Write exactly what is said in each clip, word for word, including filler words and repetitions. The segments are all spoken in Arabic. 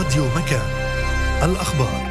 راديو مكان. الأخبار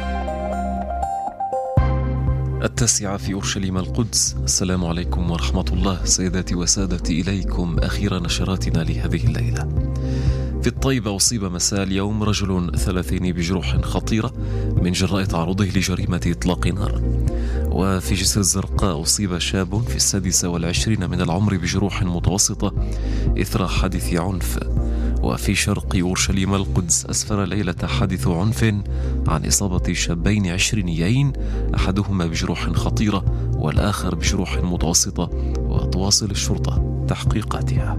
التاسعة في أورشليم القدس. السلام عليكم ورحمة الله. سيداتي وسادتي، إليكم أخير نشراتنا لهذه الليلة. في الطيبة أصيب مساء اليوم رجل ثلاثين بجروح خطيرة من جراء تعرضه لجريمة إطلاق نار. وفي جسر الزرقاء أصيب شاب في السادسة والعشرين من العمر بجروح متوسطة إثر حادث عنف. وفي شرق أورشليم القدس أسفر ليلة حادث عنف عن إصابة شابين عشرينيين، أحدهما بجروح خطيرة والآخر بجروح متوسطة، وتواصل الشرطة تحقيقاتها.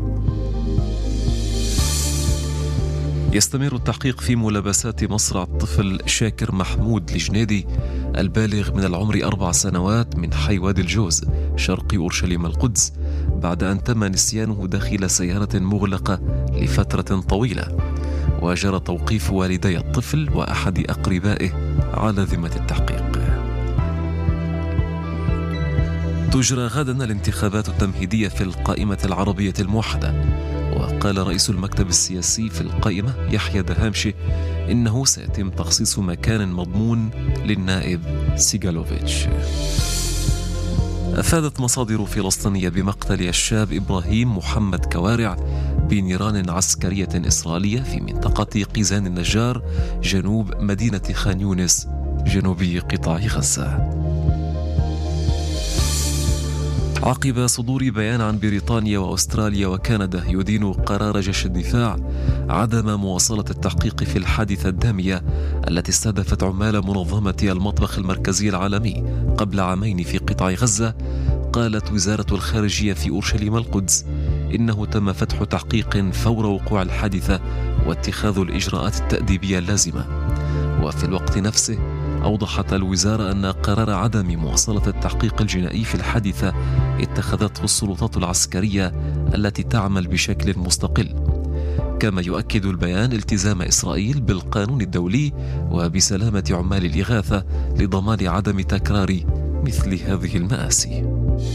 يستمر التحقيق في ملابسات مصرع الطفل شاكر محمود الجنيدي البالغ من العمر أربع سنوات من حي وادي الجوز شرق أورشليم القدس، بعد أن تم نسيانه داخل سيارة مغلقة لفترة طويلة. وجرى توقيف والدي الطفل وأحد أقربائه على ذمة التحقيق. تجرى غدا الانتخابات التمهيدية في القائمة العربية الموحدة. وقال رئيس المكتب السياسي في القائمة يحيى دهامشي إنه سيتم تخصيص مكان مضمون للنائب سيغالوفيتش. أفادت مصادر فلسطينية بمقتل الشاب إبراهيم محمد كوارع بنيران عسكرية إسرائيلية في منطقة قيزان النجار جنوب مدينة خان يونس جنوبي قطاع غزة. عقب صدور بيان عن بريطانيا وأستراليا وكندا يدين قرار جيش الدفاع عدم مواصلة التحقيق في الحادثة الدامية التي استهدفت عمال منظمة المطبخ المركزي العالمي قبل عامين في قطاع غزة، قالت وزارة الخارجية في أورشليم القدس إنه تم فتح تحقيق فور وقوع الحادثة واتخاذ الإجراءات التأديبية اللازمة. وفي الوقت نفسه أوضحت الوزارة أن قرار عدم مواصلة التحقيق الجنائي في الحادثة اتخذته السلطات العسكرية التي تعمل بشكل مستقل. كما يؤكد البيان التزام إسرائيل بالقانون الدولي وبسلامة عمال الإغاثة لضمان عدم تكرار مثل هذه المآسي.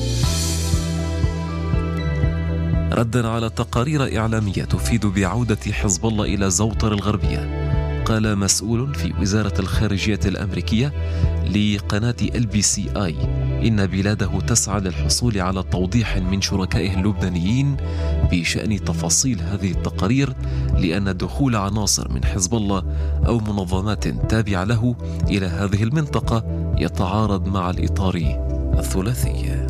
ردا على تقارير إعلامية تفيد بعودة حزب الله إلى زوطر الغربية، قال مسؤول في وزارة الخارجية الأمريكية لقناة ال بي سي آي إن بلاده تسعى للحصول على توضيح من شركائه اللبنانيين بشأن تفاصيل هذه التقارير، لأن دخول عناصر من حزب الله أو منظمات تابعة له إلى هذه المنطقة يتعارض مع الإطار الثلاثي.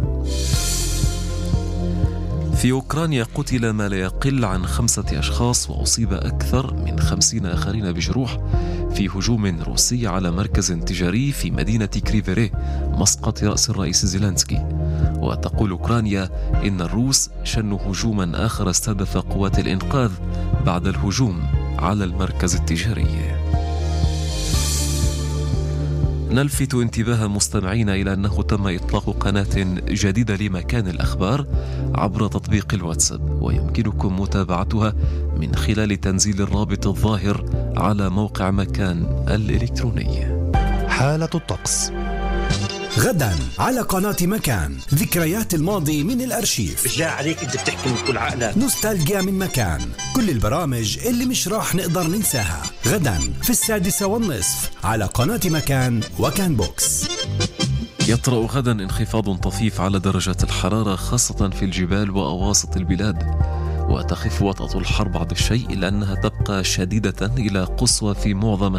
في أوكرانيا قتل ما لا يقل عن خمسة أشخاص وأصيب أكثر من خمسين آخرين بجروح في هجوم روسي على مركز تجاري في مدينة كريفيري مسقط رأس الرئيس زيلينسكي. وتقول أوكرانيا إن الروس شنوا هجوما آخر استهدف قوات الإنقاذ بعد الهجوم على المركز التجاري. نلفت انتباه مستمعين إلى أنه تم إطلاق قناة جديدة لمكان الأخبار عبر تطبيق الواتساب، ويمكنكم متابعتها من خلال تنزيل الرابط الظاهر على موقع مكان الإلكتروني. حالة الطقس غدا على قناة مكان، ذكريات الماضي من الأرشيف. بالله عليك أنت بتحكي من كل عقلك. نوستالجيا من مكان، كل البرامج اللي مش راح نقدر ننساها غدا في السادسة والنصف على قناة مكان وكان بوكس. يطرأ غدا انخفاض طفيف على درجات الحرارة خاصة في الجبال وأواسط البلاد، وتخف وطأة الحر بعض الشيء إلا أنها تبقى شديدة إلى قصوى في معظم